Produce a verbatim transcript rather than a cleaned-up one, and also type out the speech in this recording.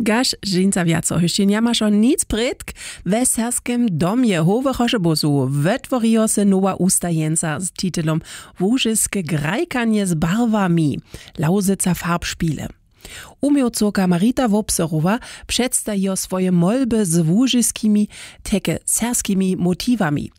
Gaš žinca viaco, ešte nemaš o nic predk, ve serskim domie hoveroše bozu vytvorio se nowa ustajenca z titulom Łużyske grajkanie z barwami, Lausica Farbspiele. Umiejcoka Marita Wopserowa przedstawia swoje molby z łużyskimi, teke serskimi motivami.